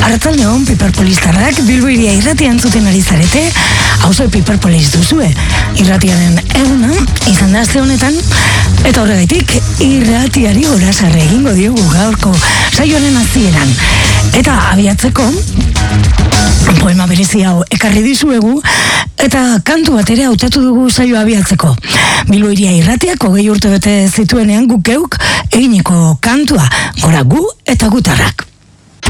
Arratsaldeon, Piperpolistarrak Bilbo Hiria irratia entzuten ari zarete, hauze Piperpolis duzue. Irratiaren eguna izan da aste honetan, eta horregaitik irratiari orasarre egingo diogu gaurko saioaren hasieran. Eta abiatzeko, poema berezi hau ekarri dizuegu, eta kantu bat ere hautatu dugu saioa abiatzeko. Bilbo Hiria irratiak 20 urte bete zituenean guk geuk eginiko kantua, gora gu eta gutarrak.